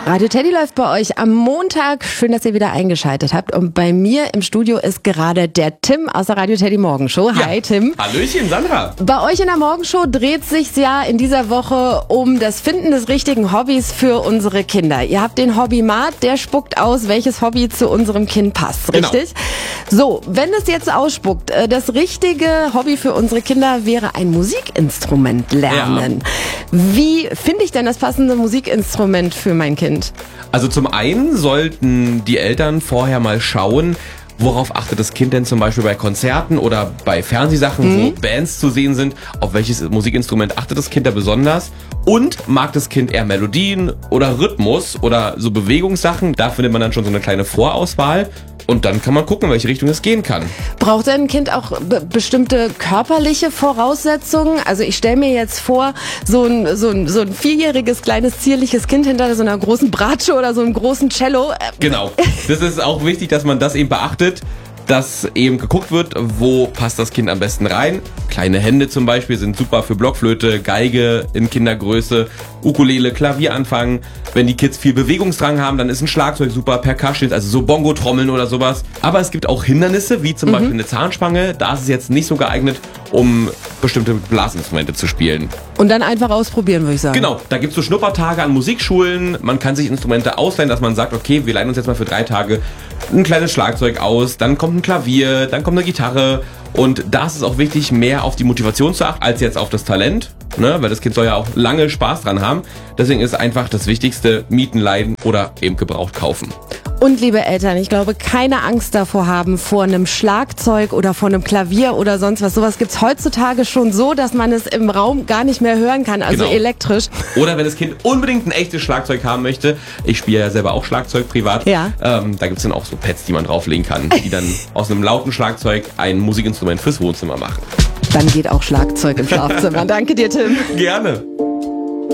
Radio Teddy läuft bei euch am Montag. Schön, dass ihr wieder eingeschaltet habt. Und bei mir im Studio ist gerade der Tim aus der Radio Teddy Morgenshow. Hi, Tim. Hallöchen, Sandra. Bei euch in der Morgenshow dreht sich's ja in dieser Woche um das Finden des richtigen Hobbys für unsere Kinder. Ihr habt den Hobbymat, der spuckt aus, welches Hobby zu unserem Kind passt, richtig? Genau. So, wenn es jetzt ausspuckt, das richtige Hobby für unsere Kinder wäre ein Musikinstrument lernen. Ja. Wie finde ich denn das passende Musikinstrument für mein Kind? Also zum einen sollten die Eltern vorher mal schauen, worauf achtet das Kind denn zum Beispiel bei Konzerten oder bei Fernsehsachen, wo Bands zu sehen sind, auf welches Musikinstrument achtet das Kind da besonders und mag das Kind eher Melodien oder Rhythmus oder so Bewegungssachen, da findet man dann schon so eine kleine Vorauswahl. Und dann kann man gucken, in welche Richtung es gehen kann. Braucht denn ein Kind auch bestimmte körperliche Voraussetzungen? Also ich stelle mir jetzt vor, so ein 4-jähriges, kleines, zierliches Kind hinter so einer großen Bratsche oder so einem großen Cello. Genau. Das ist auch wichtig, dass man das eben beachtet, dass eben geguckt wird, wo passt das Kind am besten rein. Kleine Hände zum Beispiel sind super für Blockflöte, Geige in Kindergröße, Ukulele, Klavier anfangen. Wenn die Kids viel Bewegungsdrang haben, dann ist ein Schlagzeug super, Percussion, also so Bongo-Trommeln oder sowas. Aber es gibt auch Hindernisse, wie zum Beispiel eine Zahnspange. Da ist es jetzt nicht so geeignet, um bestimmte Blasinstrumente zu spielen. Und dann einfach ausprobieren, würde ich sagen. Genau, da gibt es so Schnuppertage an Musikschulen. Man kann sich Instrumente ausleihen, dass man sagt, okay, wir leihen uns jetzt mal für 3 Tage ein kleines Schlagzeug aus, dann kommt ein Klavier, dann kommt eine Gitarre. Und da ist es auch wichtig, mehr auf die Motivation zu achten, als jetzt auf das Talent, ne? Weil das Kind soll ja auch lange Spaß dran haben. Deswegen ist einfach das Wichtigste, mieten, leihen oder eben gebraucht kaufen. Und liebe Eltern, ich glaube, keine Angst davor haben, vor einem Schlagzeug oder vor einem Klavier oder sonst was. Sowas gibt's heutzutage schon so, dass man es im Raum gar nicht mehr hören kann, also elektrisch. Oder wenn das Kind unbedingt ein echtes Schlagzeug haben möchte, ich spiele ja selber auch Schlagzeug privat, da gibt's dann auch so Pads, die man drauflegen kann, die dann aus einem lauten Schlagzeug ein Musikinstrument fürs Wohnzimmer machen. Dann geht auch Schlagzeug im Schlafzimmer. Danke dir, Tim. Gerne.